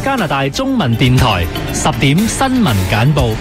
加拿大中文電台10點新聞簡報。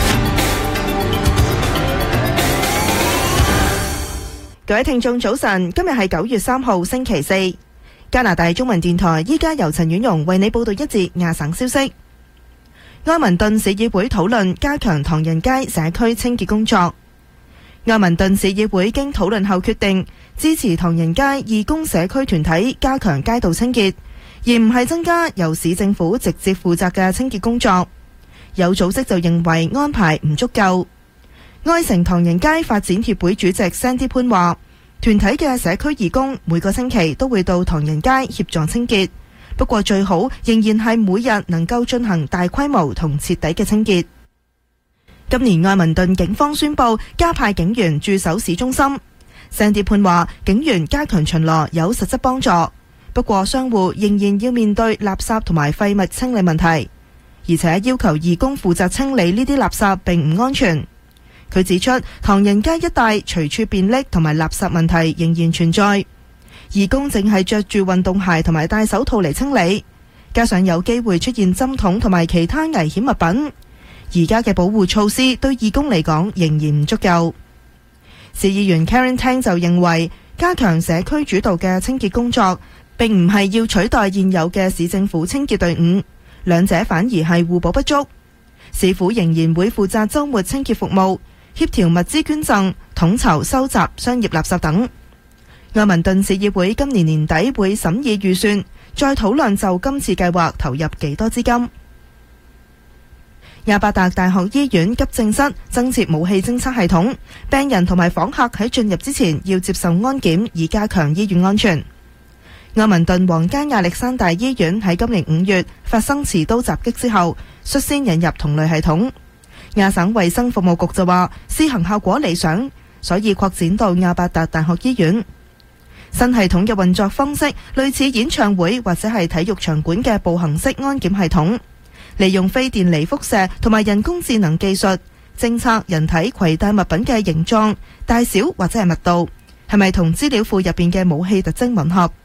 各位聽眾早晨，今日係9月3號星期四。加拿大中文電台依家由陳婉容為你報道一節亞省消息。埃文頓市議會討論加強唐人街社區清潔工作。埃文頓市議會經討論後決定支持唐人街義工社區團體加強街道清潔，而唔係增加由市政府直接負責嘅清潔工作。有組織就認為安排唔足夠。埃城唐人街發展協會主席 Sandy 潘話，團體嘅社區義工每個星期都會到唐人街協助清潔，不過最好仍然係每日能夠進行大規模同徹底嘅清潔。今年愛民頓警方宣布加派警員駐守市中心。Sandy 潘話，警員加強巡邏有實質幫助，不過商戶仍然要面對垃圾同埋廢物清理問題，而且要求義工負責清理呢啲垃圾並唔安全。佢指出，唐人街一帶隨處便溺同埋垃圾問題仍然存在，義工淨係着住運動鞋同埋戴手套嚟清理，加上有機會出現針筒同埋其他危險物品。而家嘅保護措施對義工嚟講仍然唔足夠。市議員 Karen Tang 就認為，加強社區主導嘅清潔工作並唔係要取代現有嘅市政府清潔隊伍，兩者反而係互補不足。市府仍然會負責週末清潔服務、協調物資捐贈、統籌收集商業垃圾等。愛民頓市議會今年年底會審議預算，再討論就今次計劃投入幾多資金。亞伯達大學醫院急症室增設武器偵測系統，病人同埋訪客喺進入之前要接受安檢，以加強醫院安全。愛民頓皇家亞歷山大醫院喺今年5月發生持刀襲擊之後，率先引入同類系統。亞省衛生服務局就話試行效果理想，所以擴展到亞伯達大學醫院。新系統嘅運作方式類似演唱會或者係體育場館嘅步行式安檢系統，利用非電離輻射同埋人工智能技術，偵測人體攜帶物品嘅形狀、大小或者係密度，係咪同資料庫入邊嘅武器特徵吻合。